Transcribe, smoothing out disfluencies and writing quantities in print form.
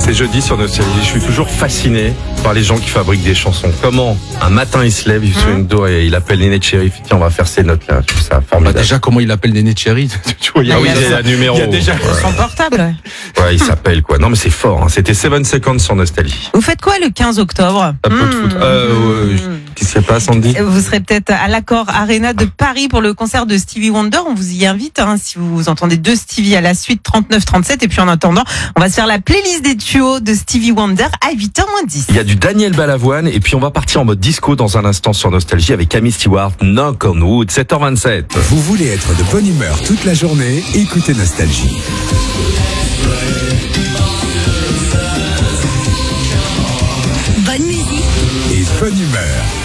C'est jeudi sur Nostalgie. Je suis toujours fasciné par les gens qui fabriquent des chansons. Comment un matin il se lève, il fait une dos et il appelle Néné Cherry. Tiens, on va faire ces notes-là. Je trouve ça formidable. Déjà, comment il appelle Néné Cherry? Tu vois, il y a la numéro. Il y a déjà Son portable. Ouais, il s'appelle quoi. Non, mais c'est fort. Hein. C'était 7 Seconds sur Nostalgie. Vous faites quoi le 15 octobre? Un peu de foot. Qu'est-ce qui se passe, Andy? Vous serez peut-être à l'Accor Arena de Paris pour le concert de Stevie Wonder. On vous y invite, hein, si vous entendez deux Stevie à la suite, 39-37. Et puis en attendant, on va se faire la playlist des tuyaux de Stevie Wonder à 8h-10. Il y a du Daniel Balavoine et puis on va partir en mode disco dans un instant sur Nostalgie avec Amy Stewart, Knock on Wood, 7h27. Vous voulez être de bonne humeur toute la journée? Écoutez Nostalgie. Bonne musique Et bonne humeur.